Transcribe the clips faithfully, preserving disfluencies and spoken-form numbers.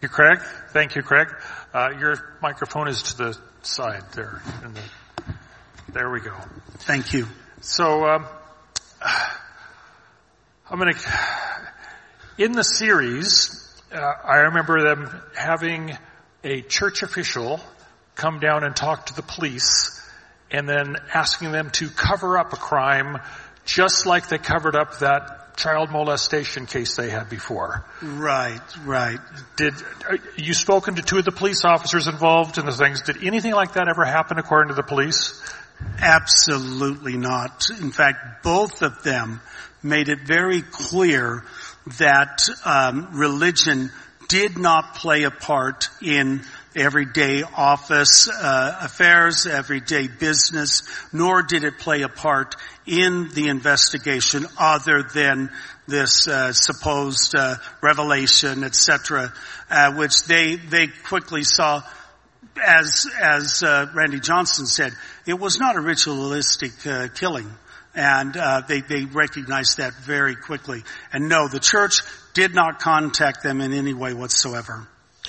You, Craig. Thank you, Craig. Uh, your microphone is to the side there. In the, there we go. Thank you. So, um, I'm going to, in the series, uh, I remember them having a church official come down and talk to the police and then asking them to cover up a crime just like they covered up that child molestation case they had before. Right, right. Did you spoken to two of the police officers involved in the things? Did anything like that ever happen according to the police? Absolutely not. In fact, both of them made it very clear that um, religion did not play a part in everyday office uh, affairs, everyday business, nor did it play a part in the investigation other than this uh, supposed uh, revelation, et cetera, uh, which they they quickly saw. As as uh, Randy Johnson said, it was not a ritualistic uh, killing, and uh, they they recognized that very quickly. And no, the church did not contact them in any way whatsoever.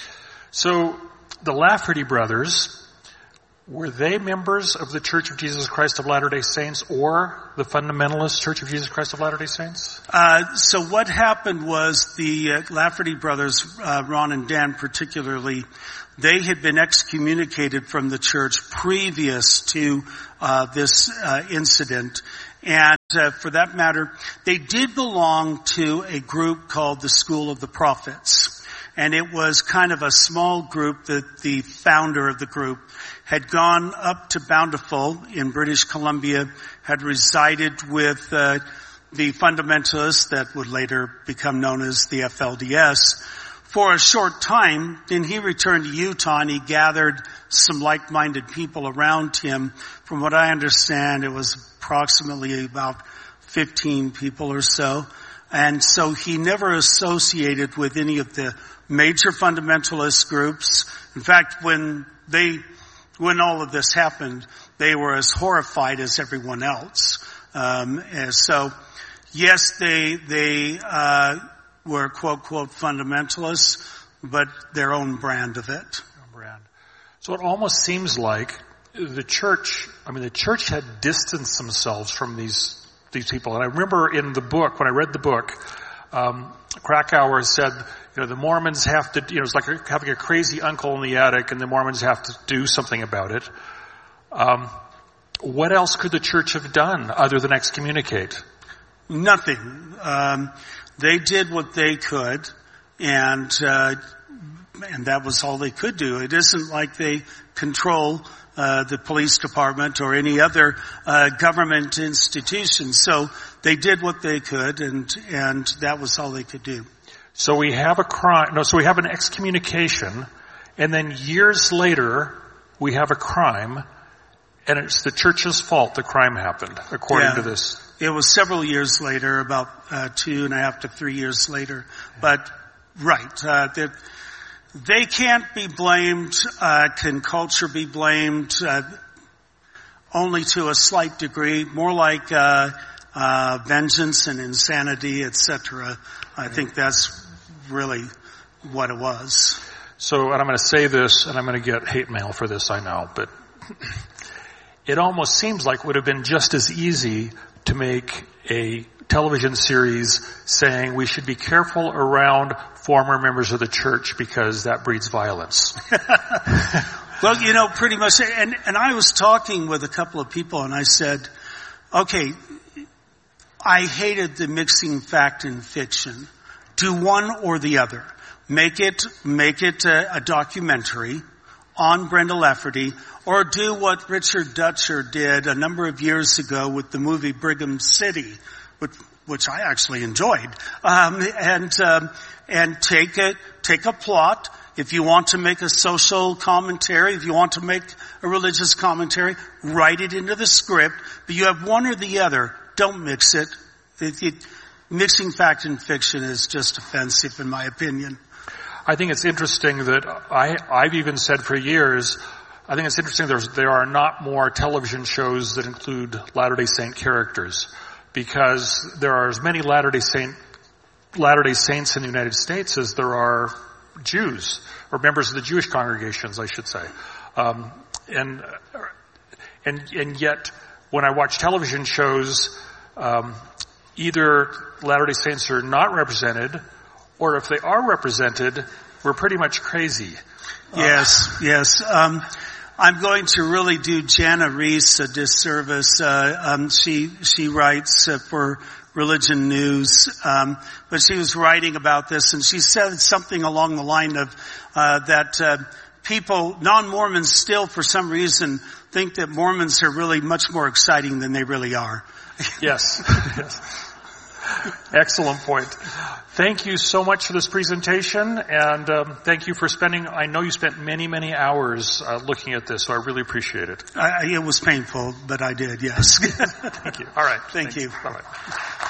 So the Lafferty brothers, were they members of the Church of Jesus Christ of Latter-day Saints or the Fundamentalist Church of Jesus Christ of Latter-day Saints? Uh, so what happened was the uh, Lafferty brothers, uh, Ron and Dan particularly, they had been excommunicated from the church previous to uh, this uh, incident. And uh, for that matter, they did belong to a group called the School of the Prophets. And it was kind of a small group that the founder of the group had gone up to Bountiful in British Columbia, had resided with uh, the fundamentalists that would later become known as the F L D S for a short time. Then he returned to Utah and he gathered some like-minded people around him. From what I understand, it was approximately about fifteen people or so. And so he never associated with any of the major fundamentalist groups. In fact, when they, when all of this happened, they were as horrified as everyone else. Um, and so, yes, they, they, uh, were quote, quote, fundamentalists, but their own brand of it. Brand. So it almost seems like the church, I mean, the church had distanced themselves from these, these people. And I remember in the book, when I read the book, um, Krakauer said, you know, the Mormons have to, you know, it's like having a crazy uncle in the attic and the Mormons have to do something about it. Um, what else could the church have done other than excommunicate? Nothing. Um, they did what they could, and, uh, and that was all they could do. It isn't like they control Uh, the police department or any other uh, government institution. So they did what they could, and and that was all they could do. So we have a crime. No, so we have an excommunication, and then years later we have a crime, and it's the church's fault the crime happened, according yeah. to this. It was several years later, about uh, two and a half to three years later. But right, uh, that. They can't be blamed. Uh, can culture be blamed? Uh, only to a slight degree. More like uh, uh, vengeance and insanity, et cetera. I think that's really what it was. So, and I'm going to say this, and I'm going to get hate mail for this, I know, but it almost seems like it would have been just as easy to make a television series saying we should be careful around former members of the church because that breeds violence. Well, you know, pretty much. And, and I was talking with a couple of people and I said, okay, I hated the mixing fact and fiction. Do one or the other. Make it, make it a, a documentary on Brenda Lafferty, or do what Richard Dutcher did a number of years ago with the movie Brigham City, which, which I actually enjoyed. Um, and, um, and take a, take a plot. If you want to make a social commentary, if you want to make a religious commentary, write it into the script. But you have one or the other. Don't mix it. It, it mixing fact and fiction is just offensive in my opinion. I think it's interesting that I, I've even said for years, I think it's interesting there's, there are not more television shows that include Latter-day Saint characters, because there are as many Latter-day Saint, Latter-day Saints in the United States as there are Jews, or members of the Jewish congregations, I should say. Um, and, and, and yet, when I watch television shows, um, either Latter-day Saints are not represented, or if they are represented, we're pretty much crazy. Yes, uh, yes. Um, I'm going to really do Jana Reese a disservice. Uh, um, she she writes uh, for Religion News, um, but she was writing about this, and she said something along the line of uh, that uh, people, non-Mormons, still for some reason think that Mormons are really much more exciting than they really are. Yes. Yes. Excellent point. Thank you so much for this presentation, and um, thank you for spending, I know you spent many, many hours uh, looking at this, so I really appreciate it. I, it was painful, but I did, yes. Thank you. All right. Thank Thanks. you. Bye-bye.